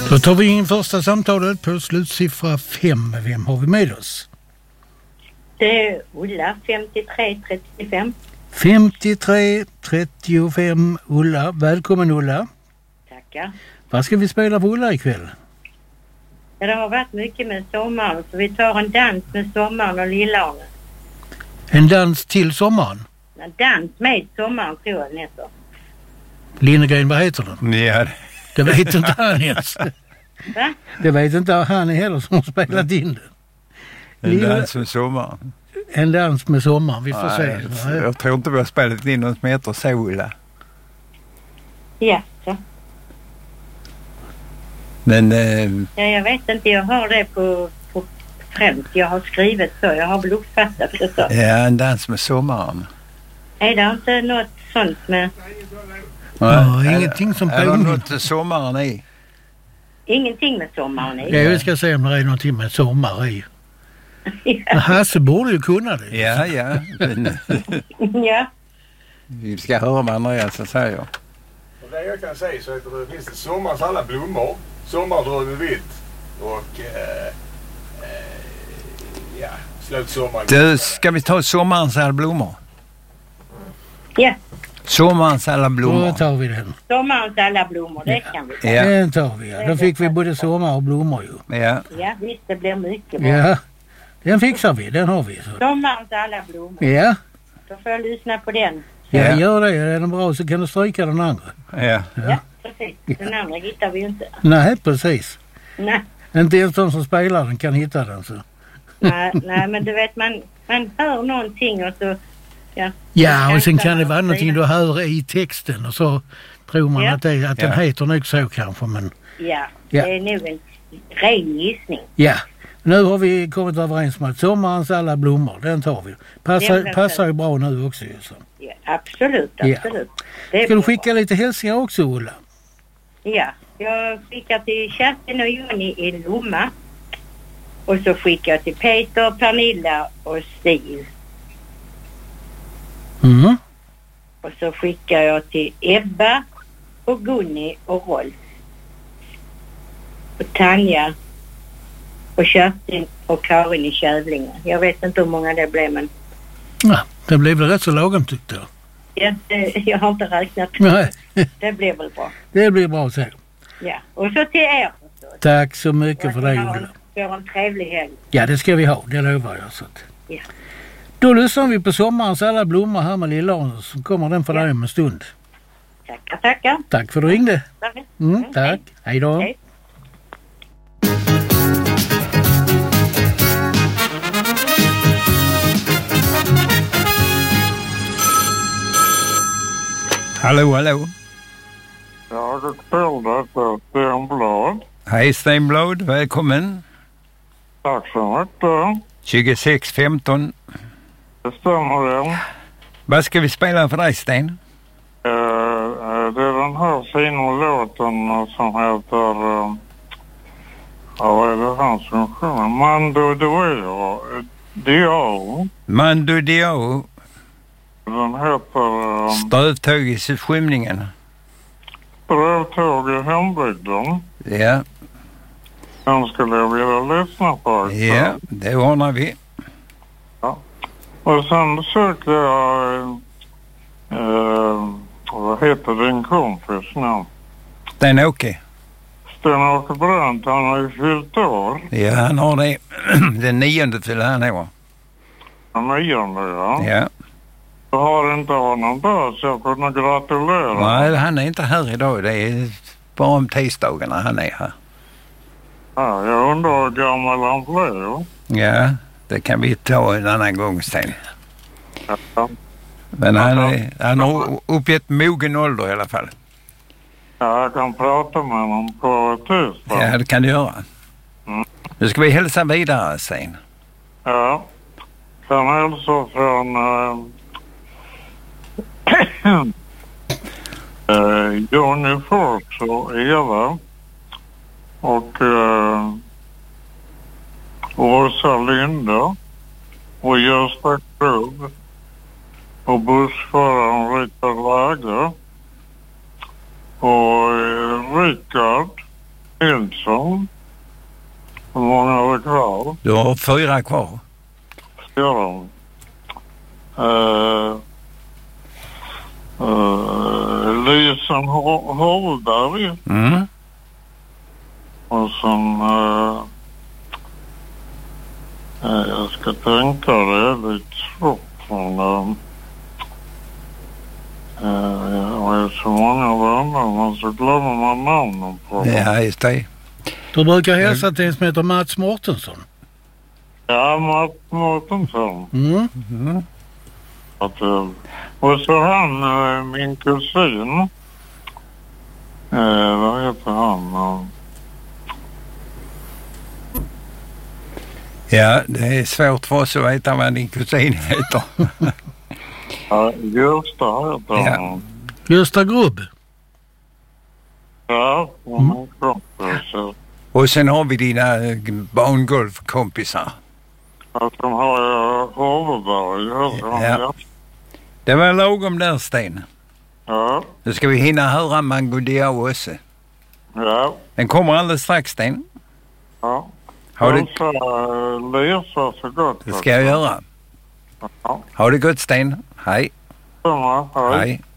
Då tar vi in första samtalet på slutsiffra 5. Vem har vi med oss? Det är Ulla, 5335. 5335 Ulla. Välkommen Ulla. Tackar. Vad ska vi spela för Ulla ikväll? Det har varit mycket med sommaren, så vi tar en dans med sommaren och Lillån. En dans till sommaren? En dans med sommaren tror jag nästan. Linnegren, vad heter den? Ja. Det vet inte han ens. Va? Det vet inte han heller som har spelat in den. En dans med sommaren. En dans med sommaren, vi får se. Jag tror inte vi har spelat in något som heter Sola. Ja, så. Men... Ja, jag vet inte, jag har det på främst. Jag har skrivit så, jag har väl uppfattat det så. Ja, en dans med sommaren. Är det inte något sånt med... Ja, ingenting som är det något sommaren i? Ingenting med sommaren i? Ja, jag ska se om det är någonting med sommar i. Ja. Hasse borde ju kunna det. Ja. Ja. Vi ska höra vad Andreas säger. Och det jag kan säga så heter det, finns det sommarens alla blommor, sommardröm vitt och slutsommar. Du, ska vi ta sommarens alla blommor? Ja. Sommarens alla blommor. Då tar vi den. Sommarens alla blommor, det kan vi ta. Ja. Den tar vi, ja. Då fick vi både sommar och blommor ju. Ja. Ja, visst, det blir mycket bra. Ja, den fixar vi, den har vi. Så. Sommarens alla blommor. Ja. Då får jag lyssna på den. Ja, gör det. Är den bra så kan du stryka den andra. Ja. Ja, precis. Den andra hittar vi ju inte. Nej, precis. Nej. Inte ens de som spelar den kan hitta den så. Nej, men du vet, man hör någonting och så... Ja, och sen kan det vara någonting du hör i texten och så tror man att den heter nog så kanske, men... Ja, det är nog en ren gissning. Ja, nu har vi kommit överens om att sommarens alla blommor, den tar vi. Passar ju bra nu också. Så. Ja, absolut. Ja. Ska du skicka lite hälsningar också, Ulla? Ja, jag skickar till Kerstin och Jonny i Lomma. Och så skickar jag till Peter, Pernilla och Stig. Mm. Och så skickar jag till Ebba och Gunni och Rolf. Och Tanja och Kerstin och Karin i Kävlinge. Jag vet inte hur många det blev, men... Ja, det blev väl rätt så lagom tyckte jag. Ja, jag har inte räknat. Nej. Det blir väl bra. Det blir bra så. Ja, och så till er förstås. Tack så mycket för det, Ulla. Får en trevlig helg. Ja, det ska vi ha. Det lovar jag. Så att. Ja. Då lyssnar vi på sommarens alla blommor här med Lillån. Så kommer den för dig om en stund. Tackar. Tack för att du ringde. Tack. Hej då. Hej. Hallå. Ja, det spelar på Stenblad. Hej Stenblad, välkommen. Tack så mycket. 2615. Det stämmer det. Vad ska vi spela för dig, Sten? Det är den här fina låten som heter... vad är det han som sjunger? Mando Diao. Den heter... Strövtåg i skymningen. Strövtåg i hembygden. Ja. Den skulle jag vilja lyssna på. Ja, det ordnar vi. Ja. Och sen sökte jag... vad heter din kompis nu? Sten-Åke. Sten-Åke Brandt, han har ju fyllt år. Ja, han har det. Den 9:e fyller han år. Den 9:e, ja. Ja. Jag har inte honom där så jag kunde gratulera. Nej, han är inte här idag. Det är bara om tisdagarna han är här. Ja, jag undrar hur gammal han blev. Ja, det kan vi ta en annan gång sen. Ja. Men han har uppgett mogen ålder i alla fall. Ja, jag kan prata med honom på tisdag. Ja, det kan du göra. Nu ska vi hälsa vidare sen. Ja. Sen hälsar från Jonny Fors och Eva och Åsa Linda och Gösta Klubb och bussföraren Rickard Läge och Rickard Nilsson. Hur många är kvar? Du har 4 kvar. Ja. Lisen Holberg. Mm. Och sen... jag ska tänka, det är lite svårt. Jag är så många vänner, men så glömmer man namnen på dem. Ja, just det. Du brukar hälsa till en som heter Mats Mårtensson. Ja, Mats Mårtensson. Mm. Och så han, min kusin. Vad heter han? Ja, det är svårt för oss att veta vad din kusin heter. Ja, Gösta heter han. Ja. Gösta Grubb. Ja, hon kompis. Och sen har vi dina barngolfkompisar. Ja, som har jag Holberg. Ja. Det var lagom där, Sten. Ja. Nu ska vi hinna höra Mango Diao också. Ja. Den kommer alldeles strax, Sten. Ja. Har du... Läsa så gott. Det ska jag göra. Ja. Ha det gott, Sten. Hej. Hej. Hej.